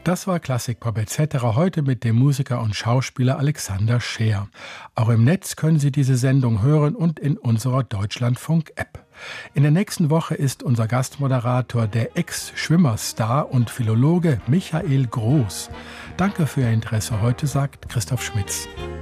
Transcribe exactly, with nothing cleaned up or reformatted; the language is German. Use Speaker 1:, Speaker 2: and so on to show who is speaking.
Speaker 1: Das war Klassikpop et cetera heute mit dem Musiker und Schauspieler Alexander Scheer. Auch im Netz können Sie diese Sendung hören und in unserer Deutschlandfunk-App. In der nächsten Woche ist unser Gastmoderator der Ex-Schwimmerstar und Philologe Michael Groß. Danke für Ihr Interesse heute, sagt Christoph Schmitz.